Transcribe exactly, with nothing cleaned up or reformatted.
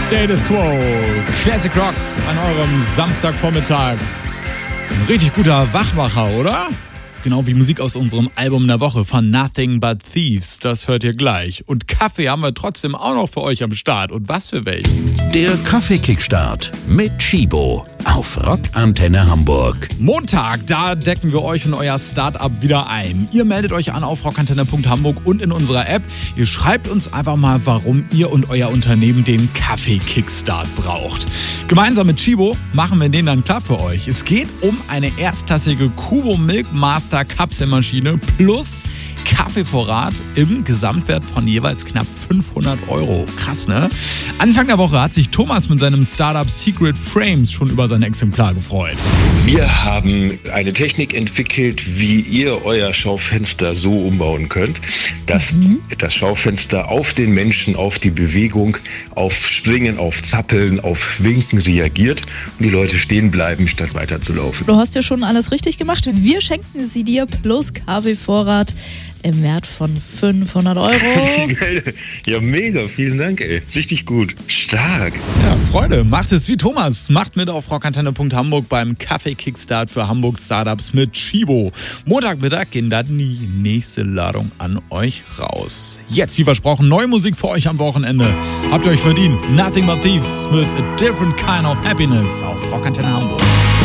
Status Quo, Classic Rock an eurem Samstagvormittag. Ein richtig guter Wachmacher, oder? Genau wie Musik aus unserem Album der Woche von Nothing But Thieves. Das hört ihr gleich. Und Kaffee haben wir trotzdem auch noch für euch am Start. Und was für welchen? Der Kaffee-Kickstart mit Chibo auf Rock Antenne Hamburg. Montag, da decken wir euch und euer Startup wieder ein. Ihr meldet euch an auf rockantenne punkt hamburg und in unserer App. Ihr schreibt uns einfach mal, warum ihr und euer Unternehmen den Kaffee-Kickstart braucht. Gemeinsam mit Chibo machen wir den dann klar für euch. Es geht um eine erstklassige Kubo Milk Master Kapselmaschine plus Kaffeevorrat im Gesamtwert von jeweils knapp fünfhundert Euro. Krass, ne? Anfang der Woche hat sich Thomas mit seinem Startup Secret Frames schon über sein Exemplar gefreut. Wir haben eine Technik entwickelt, wie ihr euer Schaufenster so umbauen könnt, dass mhm. das Schaufenster auf den Menschen, auf die Bewegung, auf Springen, auf Zappeln, auf Winken reagiert und die Leute stehen bleiben, statt weiterzulaufen. Du hast ja schon alles richtig gemacht. Wir schenken sie dir plus Kaffeevorrat im Wert von fünfhundert Euro. Ja, mega, vielen Dank, ey. Richtig gut. Stark. Ja, Freude. Macht es wie Thomas. Macht mit auf rockantenne punkt hamburg beim Kaffee-Kickstart für Hamburg Startups mit Chibo. Montagmittag geht dann die nächste Ladung an euch raus. Jetzt, wie versprochen, neue Musik für euch am Wochenende. Habt ihr euch verdient. Nothing But Thieves mit A Different Kind of Happiness auf Rockantenne Hamburg.